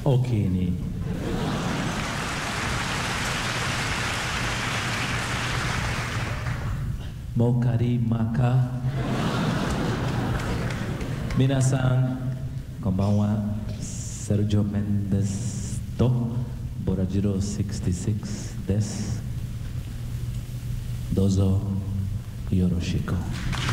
お気に。もかりまか。皆さん、こんばんは。セルジョ・メンデスとボラジロ66です。どうぞよろしく。